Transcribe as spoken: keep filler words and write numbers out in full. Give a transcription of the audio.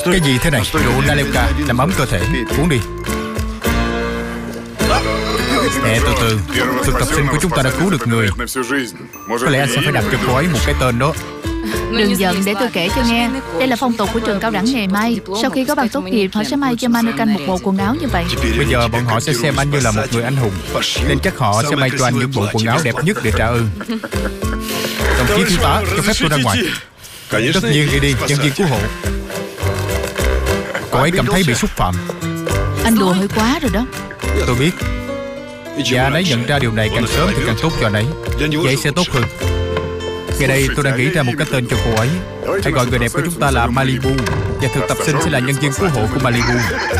Cái gì thế này? Rượu Nalepka làm ấm cơ thể. Uống đi. Nè, từ từ. Thực tập sinh của chúng ta đã cứu được người. Có lẽ anh sẽ phải đặt cho cô ấy một cái tên đó. Đừng giận, để tôi kể cho nghe. Đây là phong tục của trường cao đẳng nghề may. Sau khi có bằng tốt nghiệp, họ sẽ may cho Manukan một bộ quần áo như vậy. Bây giờ bọn họ sẽ xem anh như là một người anh hùng, nên chắc họ sẽ may cho anh những bộ quần áo đẹp nhất để trả ơn. Đồng chí thiếu tá, cho phép tôi ra ngoài. Tất nhiên, đi đi, nhân viên cứu hộ. Cô ấy cảm thấy bị xúc phạm. Anh đùa hơi quá rồi đó. Tôi biết. Và anh ấy nhận ra điều này càng sớm thì càng tốt cho anh ấy. Vậy sẽ tốt hơn. Ngày đây tôi đang nghĩ ra một cái tên cho cô ấy. Hãy gọi người đẹp của chúng ta là Malibu, và thực tập sinh sẽ là nhân viên cứu hộ của Malibu.